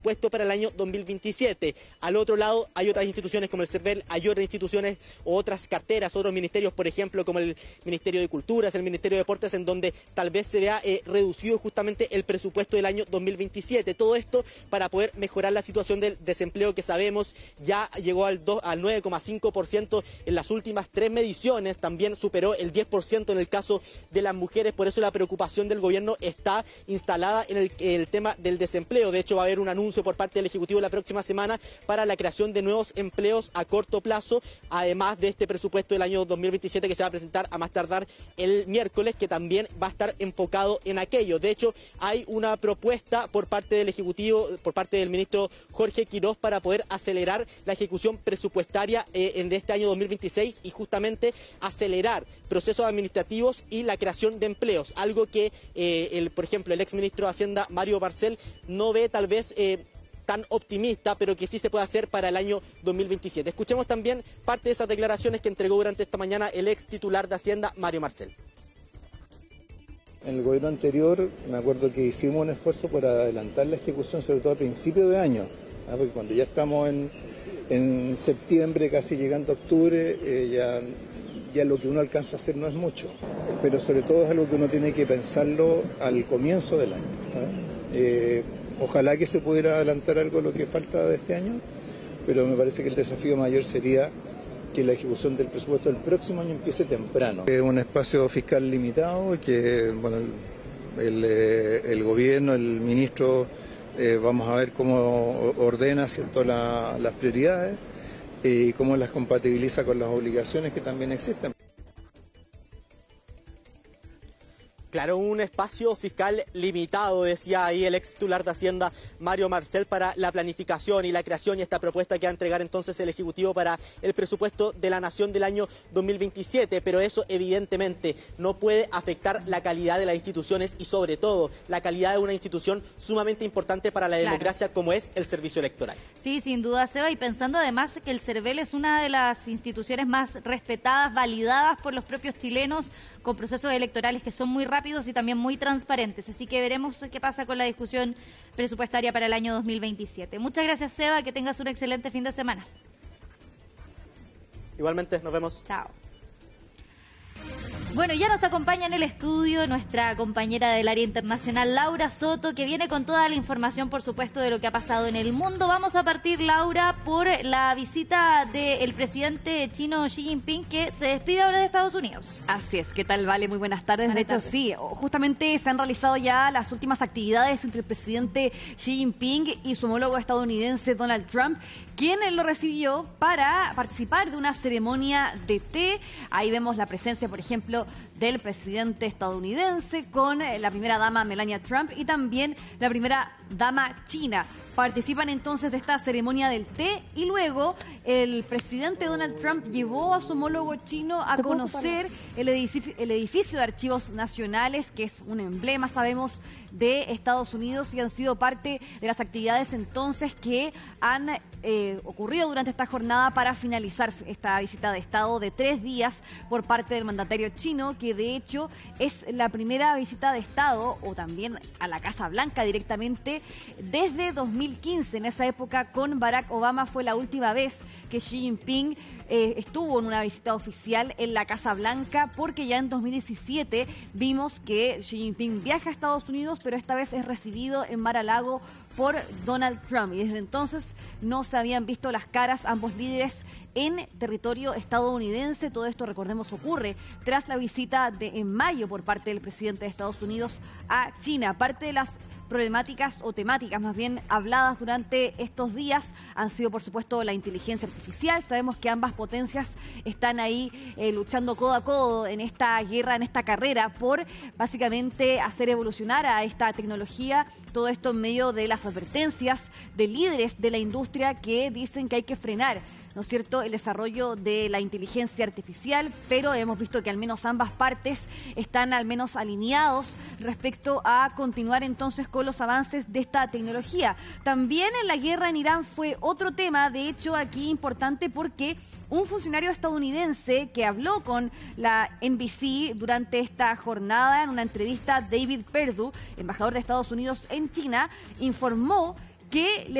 puesto para el año 2027. Al otro lado hay otras instituciones como el CERVEL, hay otras instituciones o otras carteras, otros ministerios, por ejemplo, como el Ministerio de Culturas, el Ministerio de Deportes, en donde tal vez se vea reducido justamente el presupuesto del año 2027. Todo esto para poder mejorar la situación del desempleo, que sabemos ya llegó al 9,5% en las últimas 3 mediciones, también superó el 10% en el caso de las mujeres. Por eso la preocupación del gobierno está instalada en el tema del desempleo. De hecho, va a haber un anuncio por parte del Ejecutivo la próxima semana para la creación de nuevos empleos a corto plazo, además de este presupuesto del año 2027 que se va a presentar a más tardar el miércoles, que también va a estar enfocado en aquello. De hecho, hay una propuesta por parte del Ejecutivo, por parte del ministro Jorge Quiroz, para poder acelerar la ejecución presupuestaria en este año 2026 y justamente acelerar procesos administrativos y la creación de empleos, algo que, por ejemplo, el exministro de Hacienda, Mario Marcel, no ve tal vez tan optimista, pero que sí se puede hacer para el año 2027. Escuchemos también parte de esas declaraciones que entregó durante esta mañana el ex titular de Hacienda, Mario Marcel. En el gobierno anterior me acuerdo que hicimos un esfuerzo para adelantar la ejecución, sobre todo a principios de año, porque cuando ya estamos en septiembre, casi llegando a octubre, ya lo que uno alcanza a hacer no es mucho, pero sobre todo es algo que uno tiene que pensarlo al comienzo del año. Ojalá que se pudiera adelantar algo de lo que falta de este año, pero me parece que el desafío mayor sería que la ejecución del presupuesto del próximo año empiece temprano. Es un espacio fiscal limitado que bueno, el gobierno, el ministro, vamos a ver cómo ordena, ¿cierto?, las prioridades y cómo las compatibiliza con las obligaciones que también existen. Claro, un espacio fiscal limitado, decía ahí el ex titular de Hacienda, Mario Marcel, para la planificación y la creación y esta propuesta que va a entregar entonces el Ejecutivo para el presupuesto de la Nación del año 2027. Pero eso evidentemente no puede afectar la calidad de las instituciones y sobre todo la calidad de una institución sumamente importante para la democracia como es el servicio electoral. Sí, sin duda, Seba, y pensando además que el CERVEL es una de las instituciones más respetadas, validadas por los propios chilenos, con procesos electorales que son muy rápidos y también muy transparentes. Así que veremos qué pasa con la discusión presupuestaria para el año 2027. Muchas gracias, Seba, que tengas un excelente fin de semana. Igualmente, nos vemos. Chao. Bueno, ya nos acompaña en el estudio nuestra compañera del área internacional, Laura Soto, que viene con toda la información, por supuesto, de lo que ha pasado en el mundo. Vamos a partir, Laura, por la visita del presidente chino Xi Jinping, que se despide ahora de Estados Unidos. Así es. ¿Qué tal, Vale? Muy buenas tardes. De hecho, sí, justamente se han realizado ya las últimas actividades entre el presidente Xi Jinping y su homólogo estadounidense Donald Trump, quien lo recibió para participar de una ceremonia de té. Ahí vemos la presencia, por ejemplo, del presidente estadounidense con la primera dama Melania Trump y también la primera dama china. Participan entonces de esta ceremonia del té y luego el presidente Donald Trump llevó a su homólogo chino a conocer el edificio de archivos nacionales, que es un emblema, sabemos, de Estados Unidos, y han sido parte de las actividades entonces que han ocurrido durante esta jornada para finalizar esta visita de Estado de 3 días por parte del mandatario chino, que de hecho es la primera visita de Estado, o también a la Casa Blanca directamente, desde 2015. En esa época, con Barack Obama, fue la última vez que Xi Jinping estuvo en una visita oficial en la Casa Blanca, porque ya en 2017 vimos que Xi Jinping viaja a Estados Unidos, pero esta vez es recibido en Mar-a-Lago por Donald Trump, y desde entonces no se habían visto las caras ambos líderes en territorio estadounidense. Todo esto, recordemos, ocurre tras la visita en mayo por parte del presidente de Estados Unidos a China. Parte de las problemáticas o temáticas más bien habladas durante estos días han sido, por supuesto, la inteligencia artificial. Sabemos que ambas potencias están ahí luchando codo a codo en esta guerra, en esta carrera por básicamente hacer evolucionar a esta tecnología. Todo esto en medio de las advertencias de líderes de la industria que dicen que hay que frenar, ¿no es cierto?, el desarrollo de la inteligencia artificial, pero hemos visto que al menos ambas partes están al menos alineados respecto a continuar entonces con los avances de esta tecnología. También en la guerra en Irán fue otro tema, de hecho aquí importante, porque un funcionario estadounidense que habló con la NBC durante esta jornada, en una entrevista, David Perdue, embajador de Estados Unidos en China, informó que le